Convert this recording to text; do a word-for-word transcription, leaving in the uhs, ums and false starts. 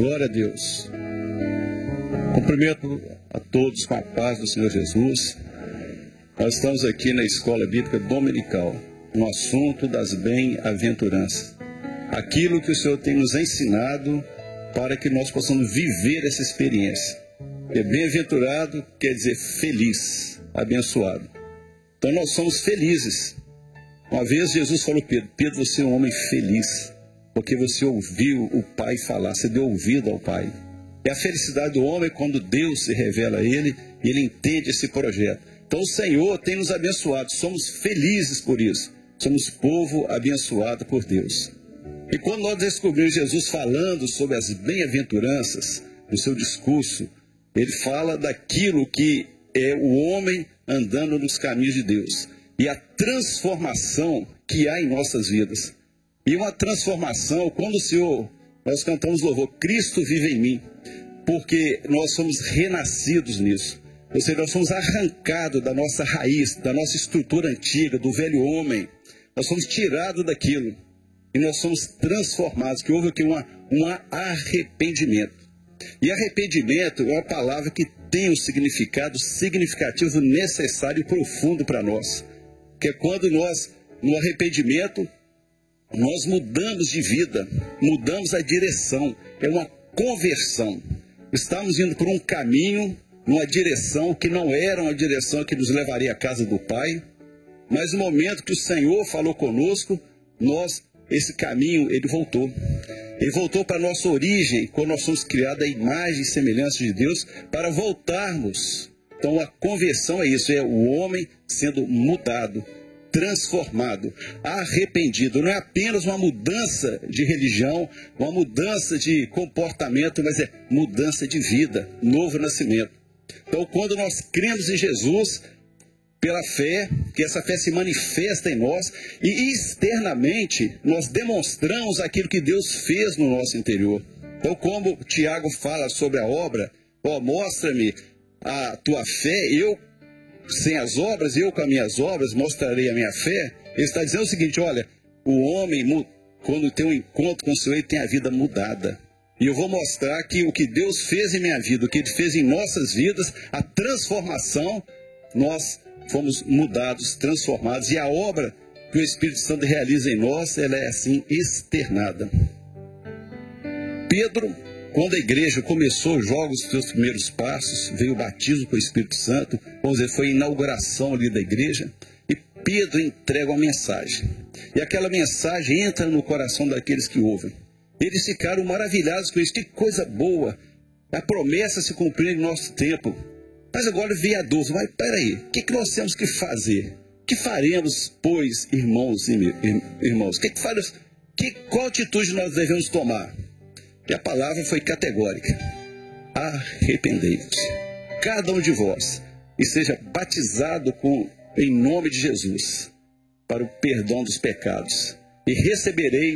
Glória a Deus. Cumprimento a todos com a paz do Senhor Jesus. Nós estamos aqui na Escola Bíblica Dominical, no assunto das bem-aventuranças. Aquilo que o Senhor tem nos ensinado para que nós possamos viver essa experiência. E bem-aventurado quer dizer feliz, abençoado. Então nós somos felizes. Uma vez Jesus falou a Pedro: Pedro, você é um homem feliz, porque você ouviu o Pai falar, você deu ouvido ao Pai. É a felicidade do homem quando Deus se revela a ele e ele entende esse projeto. Então o Senhor tem nos abençoado, somos felizes por isso. Somos povo abençoado por Deus. E quando nós descobrimos Jesus falando sobre as bem-aventuranças, no seu discurso, ele fala daquilo que é o homem andando nos caminhos de Deus. E a transformação que há em nossas vidas. E uma transformação, quando o Senhor, nós cantamos louvor, Cristo vive em mim, porque nós somos renascidos nisso. Ou seja, nós somos arrancados da nossa raiz, da nossa estrutura antiga, do velho homem. Nós somos tirados daquilo e nós somos transformados, que houve aqui uma, um arrependimento. E arrependimento é uma palavra que tem um significado significativo, necessário e profundo para nós. Que é quando nós, no arrependimento, nós mudamos de vida, mudamos a direção, é uma conversão. Estamos indo por um caminho, numa direção que não era uma direção que nos levaria à casa do Pai, mas no momento que o Senhor falou conosco, nós, esse caminho, ele voltou. Ele voltou para a nossa origem, quando nós somos criados à imagem e semelhança de Deus, para voltarmos. Então a conversão é isso, é o homem sendo mudado, transformado, arrependido. Não é apenas uma mudança de religião, uma mudança de comportamento, mas é mudança de vida, novo nascimento. Então, quando nós cremos em Jesus, pela fé, que essa fé se manifesta em nós, e externamente nós demonstramos aquilo que Deus fez no nosso interior. Então, como Tiago fala sobre a obra, ó, mostra-me a tua fé, eu sem as obras, eu com as minhas obras mostrarei a minha fé. Ele está dizendo o seguinte: olha, o homem, quando tem um encontro com o Senhor, ele tem a vida mudada. E eu vou mostrar que o que Deus fez em minha vida, o que Ele fez em nossas vidas, a transformação, nós fomos mudados, transformados. E a obra que o Espírito Santo realiza em nós, ela é assim externada. Pedro, quando a igreja começou, joga os seus primeiros passos, veio o batismo com o Espírito Santo, vamos dizer, foi a inauguração ali da igreja, e Pedro entrega uma mensagem. E aquela mensagem entra no coração daqueles que ouvem. Eles ficaram maravilhados com isso. Que coisa boa! A promessa se cumpriu em nosso tempo. Mas agora vem a dúvida. Mas peraí, o que, que nós temos que fazer? O que faremos, pois, irmãos e irmãos? Que que faremos? Que, qual atitude nós devemos tomar? E a palavra foi categórica: arrependei-vos, cada um de vós, e seja batizado com, em nome de Jesus, para o perdão dos pecados, e receberei